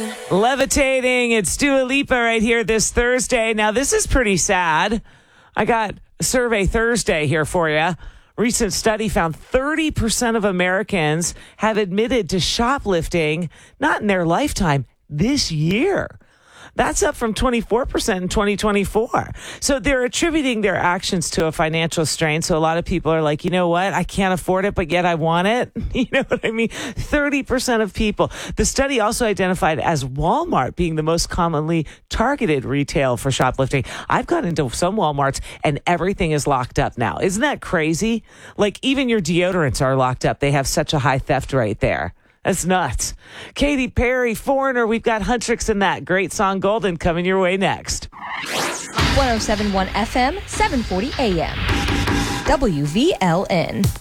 Levitating. It's Dua Lipa right here this Thursday. Now, this is pretty sad. I got a Survey Thursday here for you. Recent study found 30% of Americans have admitted to shoplifting, not in their lifetime, this year. That's up from 24% in 2024. So they're attributing their actions to a financial strain. So a lot of people are like, you know what? I can't afford it, but yet I want it. You know what I mean? 30% of people. The study also identified as Walmart being the most commonly targeted retail for shoplifting. I've gone into some Walmarts and everything is locked up now. Isn't that crazy? Like even your deodorants are locked up. They have such a high theft rate there. That's nuts. Katy Perry, Foreigner. We've got Huntrix and that great song Golden coming your way next. 107.1 FM, 740 AM. WVLN.